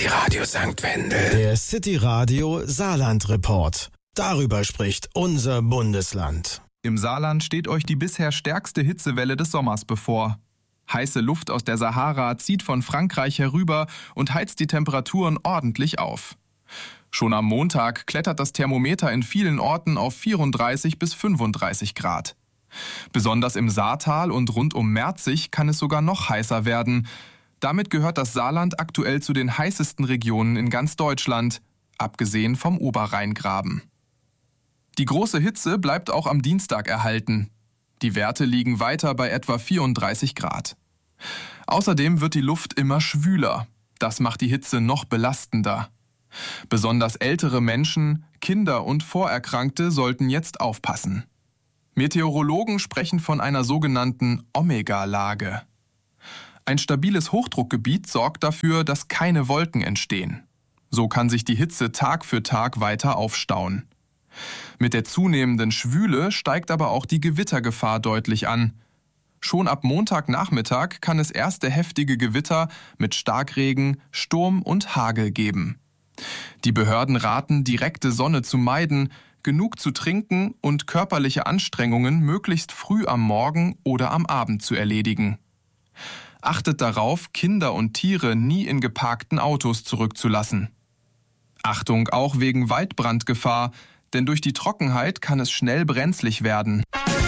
City Radio St. Wendel. Der City Radio Saarland Report. Darüber spricht unser Bundesland. Im Saarland steht euch die bisher stärkste Hitzewelle des Sommers bevor. Heiße Luft aus der Sahara zieht von Frankreich herüber und heizt die Temperaturen ordentlich auf. Schon am Montag klettert das Thermometer in vielen Orten auf 34 bis 35 Grad. Besonders im Saartal und rund um Merzig kann es sogar noch heißer werden. Damit gehört das Saarland aktuell zu den heißesten Regionen in ganz Deutschland, abgesehen vom Oberrheingraben. Die große Hitze bleibt auch am Dienstag erhalten. Die Werte liegen weiter bei etwa 34 Grad. Außerdem wird die Luft immer schwüler. Das macht die Hitze noch belastender. Besonders ältere Menschen, Kinder und Vorerkrankte sollten jetzt aufpassen. Meteorologen sprechen von einer sogenannten Omega-Lage. Ein stabiles Hochdruckgebiet sorgt dafür, dass keine Wolken entstehen. So kann sich die Hitze Tag für Tag weiter aufstauen. Mit der zunehmenden Schwüle steigt aber auch die Gewittergefahr deutlich an. Schon ab Montagnachmittag kann es erste heftige Gewitter mit Starkregen, Sturm und Hagel geben. Die Behörden raten, direkte Sonne zu meiden, genug zu trinken und körperliche Anstrengungen möglichst früh am Morgen oder am Abend zu erledigen. Achtet darauf, Kinder und Tiere nie in geparkten Autos zurückzulassen. Achtung auch wegen Waldbrandgefahr, denn durch die Trockenheit kann es schnell brenzlig werden.